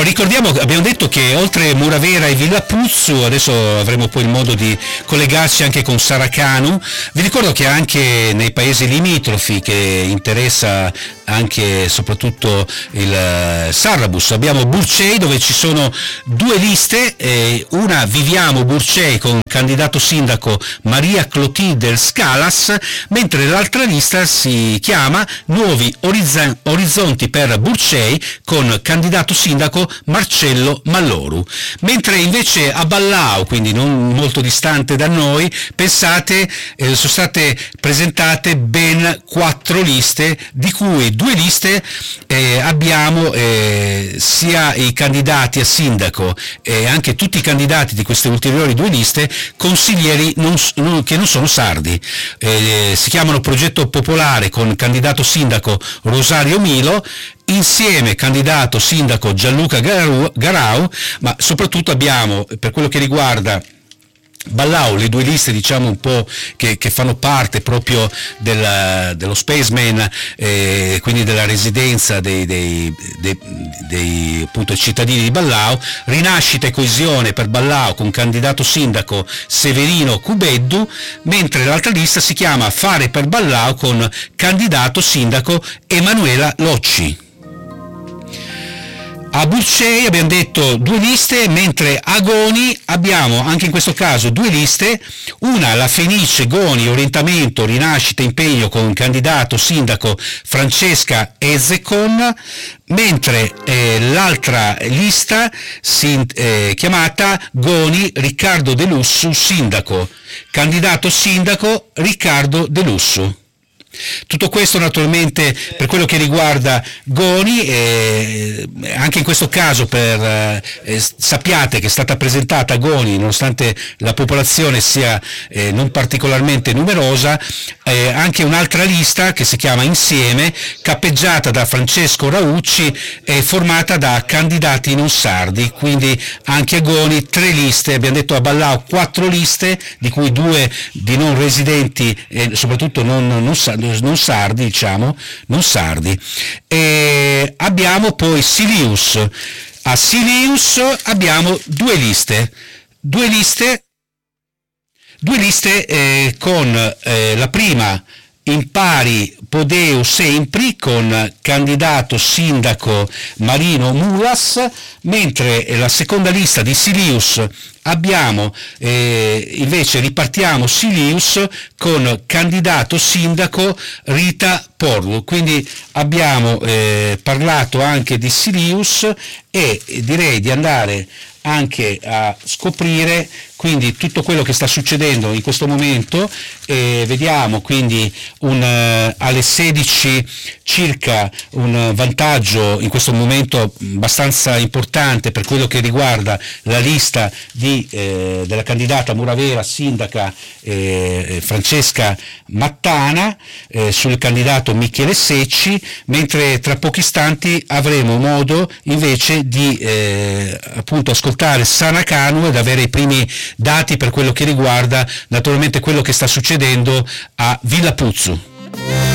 ricordiamo, abbiamo detto che oltre Muravera e Villa Puzzu, adesso avremo poi il modo di collegarci anche con Saracanu. Vi ricordo che anche nei paesi limitrofi, che interessa anche soprattutto il Sarrabus, abbiamo Burcei, dove ci sono due liste, una Viviamo Burcei con candidato sindaco Maria Clotilde Scalas, mentre l'altra lista si chiama Nuovi Orizzonti per Burcei con candidato sindaco Marcello Malloru. Mentre invece a Ballau, quindi non molto distante da noi, pensate, sono state presentate ben 4 liste, di cui 2 liste abbiamo sia i candidati a sindaco e anche tutti i candidati di queste ulteriori 2 liste consiglieri che non sono sardi. Si chiamano Progetto Popolare con candidato sindaco Rosario Milo, Insieme candidato sindaco Gianluca Garau, ma soprattutto abbiamo, per quello che riguarda Ballau, le 2 liste diciamo un po' che fanno parte proprio dello Spaceman, quindi della residenza dei appunto cittadini di Ballau. Rinascita e Coesione per Ballau con candidato sindaco Severino Cubeddu, mentre l'altra lista si chiama Fare per Ballau con candidato sindaco Emanuela Locci. A Burcei abbiamo detto 2 liste, mentre a Goni abbiamo anche in questo caso 2 liste, una la Fenice Goni Orientamento Rinascita Impegno con candidato sindaco Francesca Ezzecon, mentre l'altra lista chiamata Goni Riccardo De Lussu sindaco, candidato sindaco Riccardo De Lussu. Tutto questo naturalmente per quello che riguarda Goni, anche in questo caso sappiate che è stata presentata a Goni, nonostante la popolazione sia non particolarmente numerosa, anche un'altra lista che si chiama Insieme, cappeggiata da Francesco Raucci e formata da candidati non sardi, quindi anche a Goni 3 liste, abbiamo detto a Ballau 4 liste, di cui 2 di non residenti e soprattutto non sardi, diciamo, non sardi. E abbiamo poi Silius. A Silius abbiamo 2 liste con la prima Impari Podeu Sempri con candidato sindaco Marino Mulas, mentre la seconda lista di Silius abbiamo invece ripartiamo Silius con candidato sindaco Rita Porlu. Quindi abbiamo parlato anche di Silius e direi di andare anche a scoprire quindi tutto quello che sta succedendo in questo momento. Vediamo quindi alle 16 circa un vantaggio in questo momento abbastanza importante per quello che riguarda la lista della candidata Muravera sindaca Francesca Mattana sul candidato Michele Secci, mentre tra pochi istanti avremo modo invece di appunto ascoltare Saracanu ed avere i primi dati per quello che riguarda naturalmente quello che sta succedendo a Villa Puzzu.